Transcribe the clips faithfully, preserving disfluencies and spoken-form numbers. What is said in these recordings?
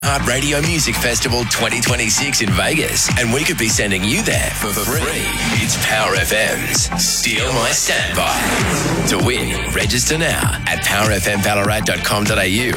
Art Radio Music Festival twenty twenty-six in Vegas, and we could be sending you there for free. It's Power F M's Steal My Standby. To win, register now at power f m ballarat dot com dot a u.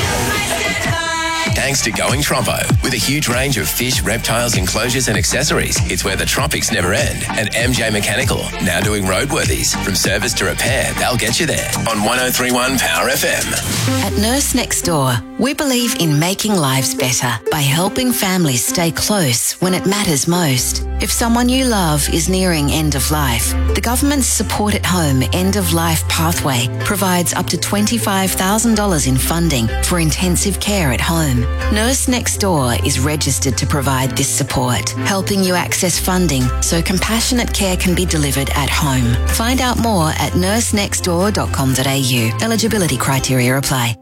Thanks to Going Trompo, with a huge range of fish, reptiles, enclosures and accessories. It's where the tropics never end. And M J Mechanical, now doing roadworthies. From service to repair, they'll get you there on one oh three point one Power F M. At Nurse Next Door, we believe in making lives better by helping families stay close when it matters most. If someone you love is nearing end of life, the government's Support at Home End of Life Pathway provides up to twenty-five thousand dollars in funding for intensive care at home. Nurse Next Door is registered to provide this support, helping you access funding so compassionate care can be delivered at home. Find out more at nurse next door dot com dot a u. Eligibility criteria apply.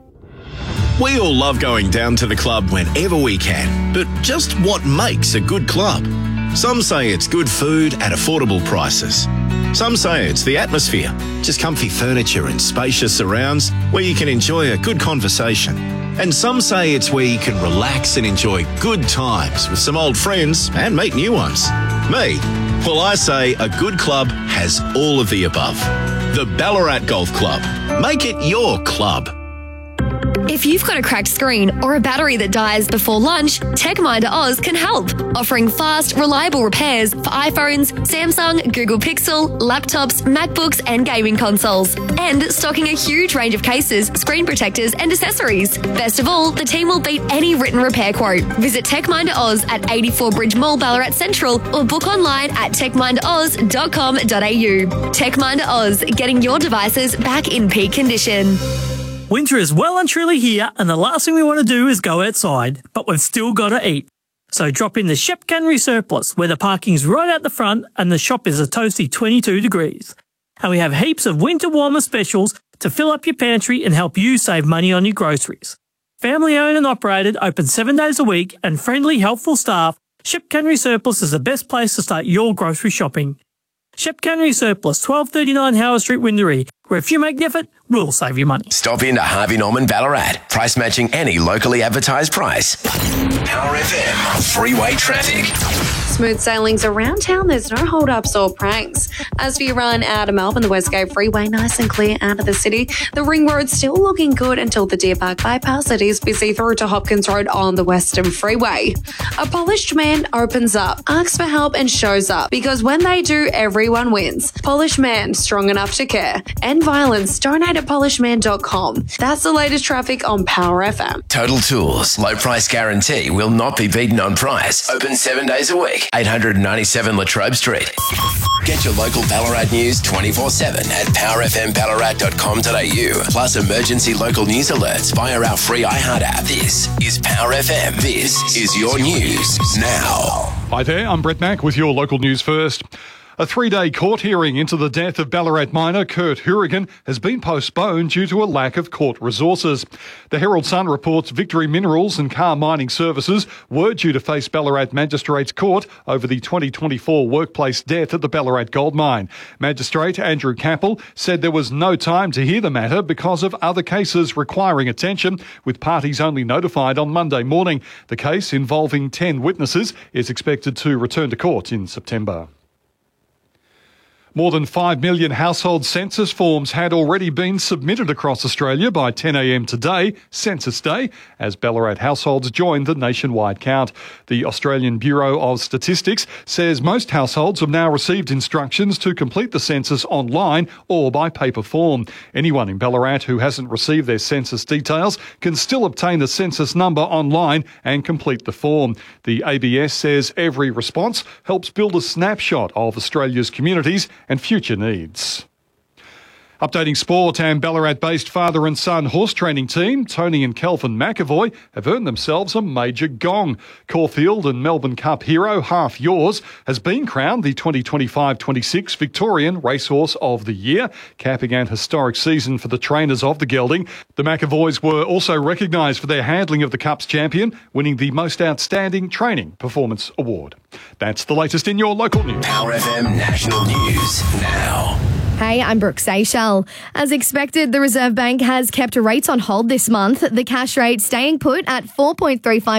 We all love going down to the club whenever we can, but just what makes a good club? Some say it's good food at affordable prices. Some say it's the atmosphere, just comfy furniture and spacious surrounds where you can enjoy a good conversation. And some say it's where you can relax and enjoy good times with some old friends and meet new ones. Me? Well, I say a good club has all of the above. The Ballarat Golf Club. Make it your club. If you've got a cracked screen or a battery that dies before lunch, TechMinder Oz can help, offering fast, reliable repairs for iPhones, Samsung, Google Pixel, laptops, MacBooks and gaming consoles, and stocking a huge range of cases, screen protectors and accessories. Best of all, the team will beat any written repair quote. Visit TechMinder Oz at eighty-four Bridge Mall, Ballarat Central, or book online at tech minder oz dot com dot a u. TechMinder Oz, getting your devices back in peak condition. Winter is well and truly here, and the last thing we want to do is go outside, but we've still got to eat. So drop in the Shep Cannery Surplus, where the parking's right out the front and the shop is a toasty twenty-two degrees. And we have heaps of winter warmer specials to fill up your pantry and help you save money on your groceries. Family owned and operated, open seven days a week, and friendly, helpful staff, Shep Cannery Surplus is the best place to start your grocery shopping. Shep Cannery Surplus, twelve thirty-nine Howard Street, Windaree, where if you make the effort, we'll save you money. Stop into Harvey Norman Ballarat. Price matching any locally advertised price. Power F M. Freeway traffic. Smooth sailings around town. There's no hold-ups or pranks. As for your run out of Melbourne, the Westgate Freeway, nice and clear out of the city. The Ring Road's still looking good until the Deer Park bypass. It is busy through to Hopkins Road on the Western Freeway. A polished man opens up, asks for help and shows up. Because when they do, everyone wins. Polished Man, strong enough to care. End violence, donate at polished man dot com. That's the latest traffic on Power F M. Total Tools. Low price guarantee will not be beaten on price. Open seven days a week. eight ninety-seven Latrobe Street. Get your local Ballarat news twenty-four seven at power f m ballarat dot com dot a u. Plus emergency local news alerts via our free iHeart app. This is Power F M. This is your news now. Hi there, I'm Brett Mack with your local news first. A three-day court hearing into the death of Ballarat miner Kurt Hourigan has been postponed due to a lack of court resources. The Herald Sun reports Victory Minerals and Car Mining Services were due to face Ballarat Magistrates Court over the twenty twenty-four workplace death at the Ballarat Gold Mine. Magistrate Andrew Campbell said there was no time to hear the matter because of other cases requiring attention, with parties only notified on Monday morning. The case, involving ten witnesses, is expected to return to court in September. More than five million household census forms had already been submitted across Australia by ten a m today, Census Day, as Ballarat households joined the nationwide count. The Australian Bureau of Statistics says most households have now received instructions to complete the census online or by paper form. Anyone in Ballarat who hasn't received their census details can still obtain the census number online and complete the form. The A B S says every response helps build a snapshot of Australia's communities and future needs. Updating sport, and Ballarat-based father and son horse training team, Tony and Kelvin McAvoy, have earned themselves a major gong. Caulfield and Melbourne Cup hero Half Yours has been crowned the twenty twenty-five twenty-six Victorian Racehorse of the Year, capping an historic season for the trainers of the gelding. The McAvoys were also recognised for their handling of the Cup's champion, winning the Most Outstanding Training Performance Award. That's the latest in your local news. Power F M National News now. Hey, I'm Brooke Seychelles. As expected, the Reserve Bank has kept rates on hold this month, the cash rate staying put at four point three five